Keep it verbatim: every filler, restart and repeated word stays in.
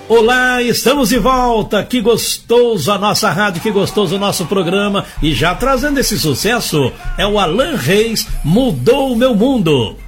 Olá, estamos de volta, que gostoso a nossa rádio, que gostoso o nosso programa, e já trazendo esse sucesso, é o Alan Reis, Mudou o Meu Mundo.